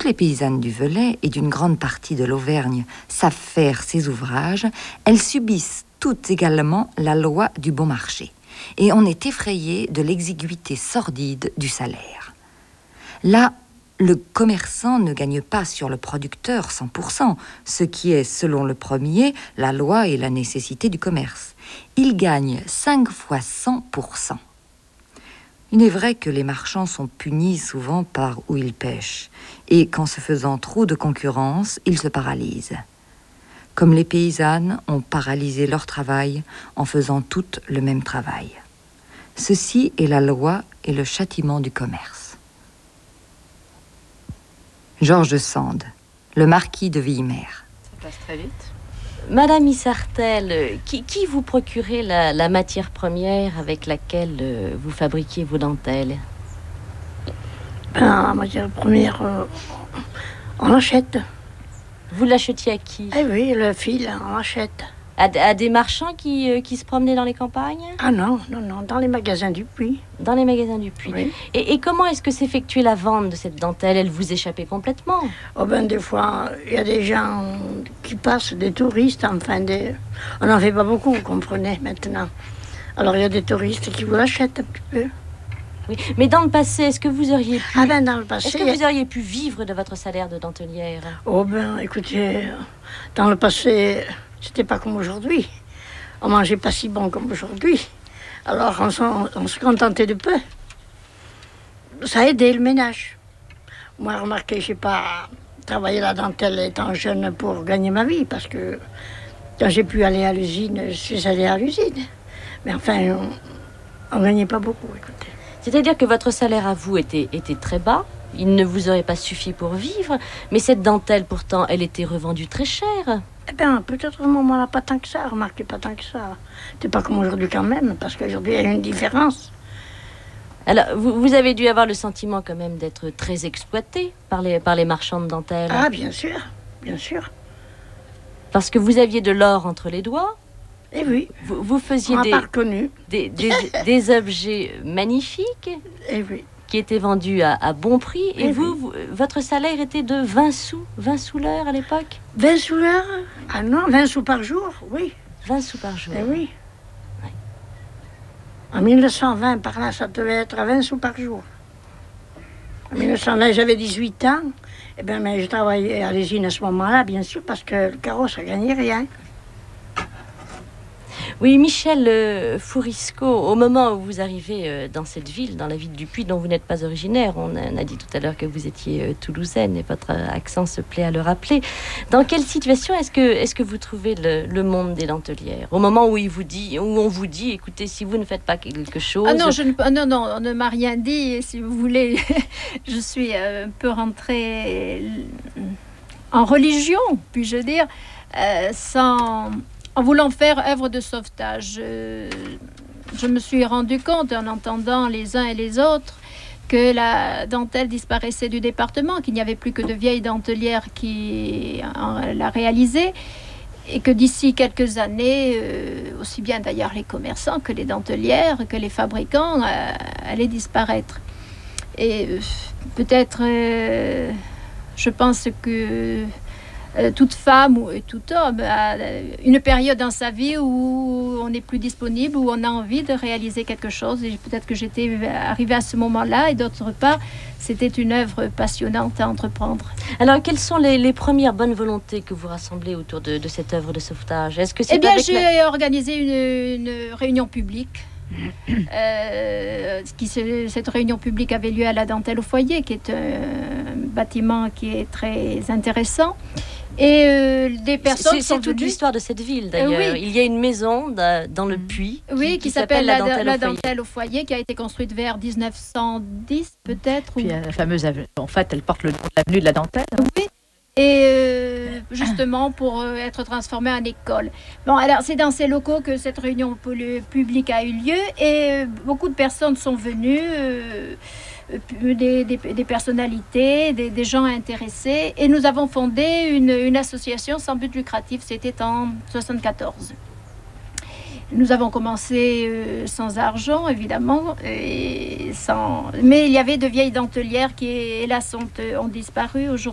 toutes les paysannes du Velay et d'une grande partie de l'Auvergne savent faire ces ouvrages, elles subissent toutes également la loi du bon marché. Et on est effrayé de l'exiguïté sordide du salaire. Là, le commerçant ne gagne pas sur le producteur 100%, ce qui est, selon le premier, la loi et la nécessité du commerce. Il gagne 5 fois 100%. Il est vrai que les marchands sont punis souvent par où ils pêchent, et qu'en se faisant trop de concurrence, ils se paralysent. Comme les paysannes ont paralysé leur travail en faisant toutes le même travail. Ceci est la loi et le châtiment du commerce. Georges Sand, le marquis de Villemer. Ça passe très vite. Madame Issartel, qui vous procurait la matière première avec laquelle vous fabriquiez vos dentelles? La matière première, on l'achète. Vous l'achetiez à qui? Eh oui, le fil, on l'achète. À des marchands qui se promenaient dans les campagnes? Ah non, dans les magasins du Puy. Dans les magasins du Puy. Oui. Et comment est-ce que s'effectuait la vente de cette dentelle? Elle vous échappait complètement? Oh ben, des fois, il y a des gens qui passent, des touristes, on n'en fait pas beaucoup, vous comprenez, maintenant. Alors, il y a des touristes qui vous l'achètent un petit peu. Oui, mais dans le passé, est-ce que vous auriez pu... Ah ben, dans le passé... Est-ce que vous auriez pu vivre de votre salaire de dentelière? Oh ben, écoutez, dans le passé, c'était pas comme aujourd'hui. On mangeait pas si bon comme aujourd'hui. Alors, on se contentait de peu. Ça a aidé le ménage. Moi, remarquez, j'ai pas travaillé la dentelle étant jeune pour gagner ma vie, parce que quand j'ai pu aller à l'usine, je suis allée à l'usine. Mais enfin, on gagnait pas beaucoup, écoutez. C'est-à-dire que votre salaire à vous était très bas, il ne vous aurait pas suffi pour vivre, mais cette dentelle, pourtant, elle était revendue très cher. Eh bien, peut-être au moment-là, pas tant que ça, remarquez, pas tant que ça. C'est pas comme aujourd'hui quand même, parce qu'aujourd'hui, il y a une différence. Alors, vous avez dû avoir le sentiment quand même d'être très exploité par les marchands de dentelle. Ah, bien sûr, bien sûr. Parce que vous aviez de l'or entre les doigts. Eh oui, Vous faisiez on n'a pas reconnu. des objets magnifiques Eh oui. qui étaient vendus à bon prix. Et Eh vous, votre salaire était de 20 sous l'heure à l'époque? 20 sous l'heure? Ah non, 20 sous par jour, oui. 20 sous par jour. Eh oui. Ouais. En 1920, par là, ça devait être à 20 sous par jour. En 1920, j'avais 18 ans. Eh bien, mais je travaillais à l'usine à ce moment-là, bien sûr, parce que le carreau, ça gagnait rien. Oui, Michel Fourisco, au moment où vous arrivez dans cette ville, dans la ville du Puy, dont vous n'êtes pas originaire, on a dit tout à l'heure que vous étiez toulousaine et votre accent se plaît à le rappeler. Dans quelle situation est-ce que vous trouvez le monde des dentelières? Au moment où on vous dit, écoutez, si vous ne faites pas quelque chose... Ah non, non, on ne m'a rien dit, si vous voulez. Je suis un peu rentrée en religion, puis-je dire, en voulant faire œuvre de sauvetage. Je me suis rendu compte, en entendant les uns et les autres, que la dentelle disparaissait du département, qu'il n'y avait plus que de vieilles dentelières qui la réalisaient, et que d'ici quelques années, aussi bien d'ailleurs les commerçants que les dentelières, que les fabricants, allaient disparaître. Et peut-être, je pense que toute femme ou tout homme a une période dans sa vie où on n'est plus disponible, où on a envie de réaliser quelque chose. Et peut-être que j'étais arrivée à ce moment-là. Et d'autre part, c'était une œuvre passionnante à entreprendre. Alors, quelles sont les premières bonnes volontés que vous rassemblez autour de cette œuvre de sauvetage? Est-ce que c'est j'ai organisé une réunion publique. Cette réunion publique avait lieu à la Dentelle au Foyer, qui est un bâtiment qui est très intéressant. Et des personnes c'est toute l'histoire de cette ville d'ailleurs. Oui. Il y a une maison dans le Puy qui s'appelle la Dentelle au Foyer, qui a été construite vers 1910 peut-être. Puis la fameuse avenue, en fait, elle porte le nom de l'avenue de la Dentelle. Oui. Et justement pour être transformée en école. Bon, alors c'est dans ces locaux que cette réunion publique a eu lieu et beaucoup de personnes sont venues, des personnalités, des gens intéressés, et nous avons fondé une association sans but lucratif. C'était en 1974. Nous avons commencé sans argent, évidemment, mais il y avait de vieilles dentelières qui, hélas, ont disparu aujourd'hui.